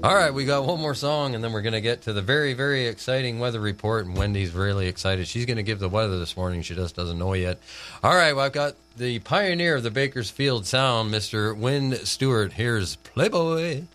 All right, we got one more song, and then we're going to get to the very, very exciting weather report, and Wendy's really excited. She's going to give the weather this morning. She just doesn't know yet. All right, well, I've got the pioneer of the Bakersfield sound, Mr. Wynn Stewart. Here's Playboy.